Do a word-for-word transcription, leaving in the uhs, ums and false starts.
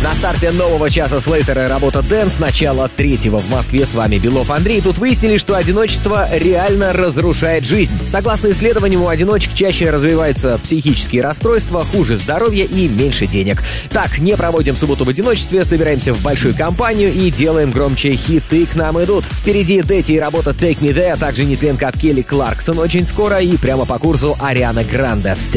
На старте нового часа Слейтера работа Дэнс, начало третьего в Москве. С вами Белов Андрей. Тут выяснили, что одиночество реально разрушает жизнь. Согласно исследованиям, у одиночек чаще развиваются психические расстройства, хуже здоровье и меньше денег. Так, не проводим субботу в одиночестве, собираемся в большую компанию и делаем громче. Хиты к нам идут. Впереди Дэти и работа Take Me There, а также нетленка от Келли Кларксон очень скоро и прямо по курсу Ариана Гранде.